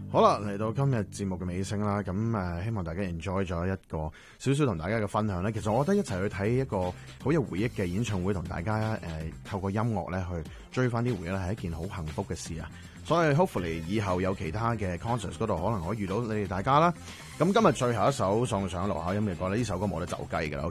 好啦，嚟到今日節目嘅尾聲啦，咁希望大家 enjoy 咗一個少少同大家嘅分享咧。其實我覺得一齊去睇一個好有回憶嘅演唱會，同大家透過音樂咧去追翻啲回憶咧，係一件好幸福嘅事啊！所以 hopefully 以後有其他嘅 concerts 嗰度，可能可以遇到你哋大家啦。咁今日最後一首送上盧巧音嘅歌咧，呢首歌冇得走雞㗎啦。